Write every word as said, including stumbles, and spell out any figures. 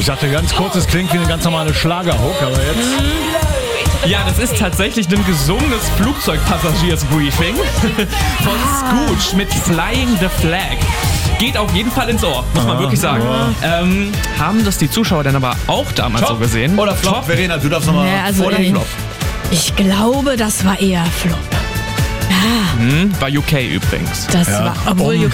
dachte ganz kurz, es klingt wie eine ganz normale Schlagerhook, aber jetzt... Ja, das ist tatsächlich ein gesungenes Flugzeugpassagiers-Briefing von Scooch mit Flying the Flag. Geht auf jeden Fall ins Ohr, muss man Aha, wirklich sagen. ja. Ähm, haben das die Zuschauer dann aber auch damals Top so gesehen? Oder Flop? Top. Verena, du darfst nochmal Ja, also, vor dem ähm, Flop. Ich glaube, das war eher Flop. Hm, war U K übrigens. Das Ja. war, obwohl Um U K